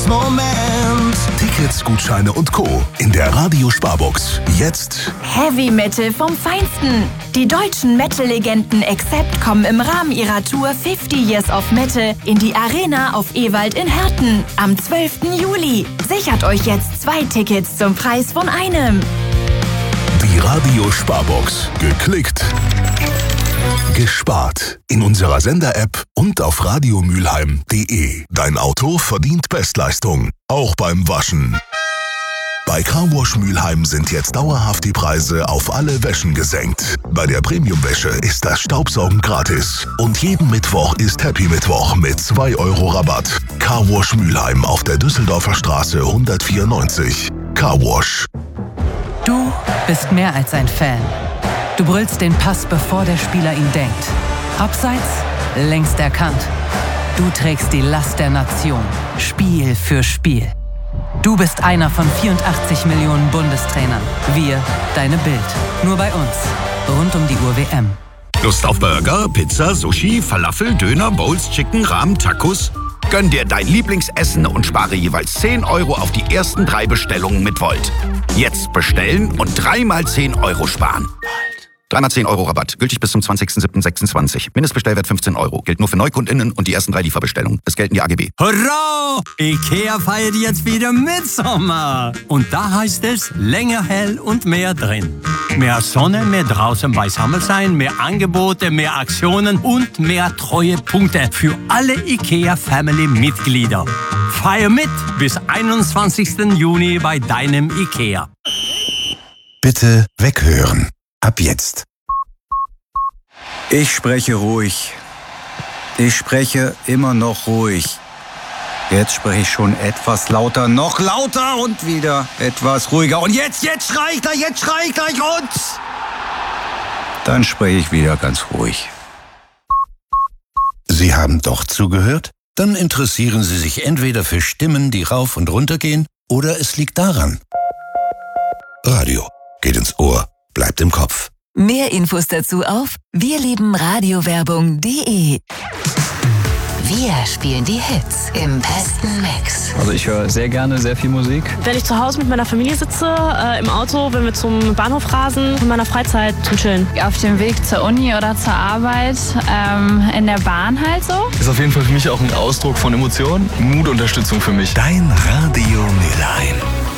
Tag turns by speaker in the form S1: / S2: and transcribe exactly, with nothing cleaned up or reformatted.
S1: Moment.
S2: Tickets, Gutscheine und Co. in der Radio-Sparbox. Jetzt
S3: Heavy Metal vom Feinsten. Die deutschen Metal-Legenden Accept kommen im Rahmen ihrer Tour fifty Years of Metal in die Arena auf Ewald in Herten am zwölften Juli. Sichert euch jetzt zwei Tickets zum Preis von einem.
S2: die Radio-Sparbox. Geklickt, gespart. In unserer Sender-App und auf radiomülheim punkt de. Dein Auto verdient Bestleistung, auch beim Waschen. Bei Carwash Mülheim sind jetzt dauerhaft die Preise auf alle Wäschen gesenkt. Bei der Premium-Wäsche ist das Staubsaugen gratis. Und jeden Mittwoch ist Happy Mittwoch mit zwei Euro Rabatt. Carwash Mülheim auf der Düsseldorfer Straße hundertvierundneunzig. Carwash.
S4: Du bist mehr als ein Fan. Du brüllst den Pass, bevor der Spieler ihn denkt. Abseits, längst erkannt. Du trägst die Last der Nation, Spiel für Spiel. Du bist einer von vierundachtzig Millionen Bundestrainern. Wir, deine Bild. Nur bei uns. Rund um die Uhr W M.
S5: Lust auf Burger, Pizza, Sushi, Falafel, Döner, Bowls, Chicken, Rahmen, Tacos? Gönn dir dein Lieblingsessen und spare jeweils zehn Euro auf die ersten drei Bestellungen mit Volt. Jetzt bestellen und dreimal zehn Euro sparen. Dreimal zehn Euro Rabatt. Gültig bis zum zwanzigsten siebten sechsundzwanzig. Mindestbestellwert fünfzehn Euro. Gilt nur für NeukundInnen und die ersten drei Lieferbestellungen. Es gelten die A G B.
S6: Hurra! IKEA feiert jetzt wieder Mitsommer. Und da heißt es länger hell und mehr drin. Mehr Sonne, mehr draußen beisammen sein, mehr Angebote, mehr Aktionen und mehr Treuepunkte für alle IKEA-Family-Mitglieder. Feier mit bis einundzwanzigsten Juni bei deinem IKEA.
S7: Bitte weghören. Ab jetzt.
S8: Ich spreche ruhig. Ich spreche immer noch ruhig. Jetzt spreche ich schon etwas lauter, noch lauter und wieder etwas ruhiger. Und jetzt, jetzt schrei ich gleich, jetzt schrei ich gleich und... Dann spreche ich wieder ganz ruhig.
S7: Sie haben doch zugehört? Dann interessieren Sie sich entweder für Stimmen, die rauf und runter gehen, oder es liegt daran. Radio geht ins Ohr. Bleibt im Kopf.
S3: Mehr Infos dazu auf wirliebenradiowerbung punkt de. Wir spielen die Hits im besten Mix.
S9: Also ich höre sehr gerne sehr viel Musik.
S10: Wenn ich zu Hause mit meiner Familie sitze, äh, im Auto, wenn wir zum Bahnhof rasen, in meiner Freizeit zum Chillen.
S11: Auf dem Weg zur Uni oder zur Arbeit, ähm, in der Bahn halt so.
S9: Ist auf jeden Fall für mich auch ein Ausdruck von Emotionen, Mutunterstützung für mich.
S2: Dein Radio Mülheim.